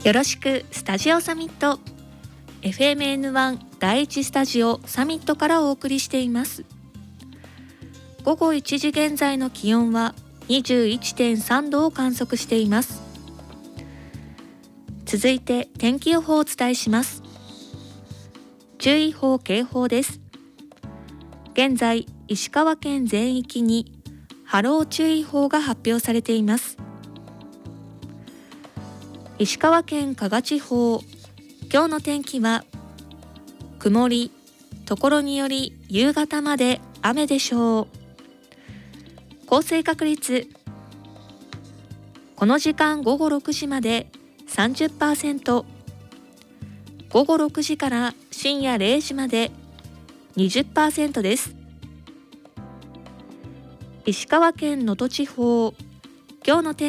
よろしくスタジオサミット FMN1 第1スタジオサミットからお送りしています。午後1時現在の気温は 21.3 度を観測しています。続いて天気予報をお伝えします。注意報警報です。現在石川県全域に波浪注意報が発表されています。石川県加賀地方、今日の天気は曇り、ところにより夕方まで雨でしょう。降水確率、この時間午後6時まで 30%、午後6時から深夜0時まで 20% です。石川県能登地方、今日の天気